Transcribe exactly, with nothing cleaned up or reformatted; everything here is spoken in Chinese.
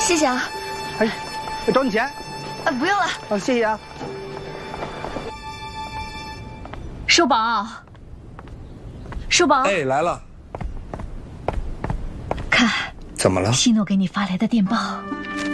谢谢啊。 哎，找你钱。 啊，不用了。 好，谢谢啊。 寿宝，寿宝， 哎，来了。 看， 怎么了？ 西诺给你发来的电报。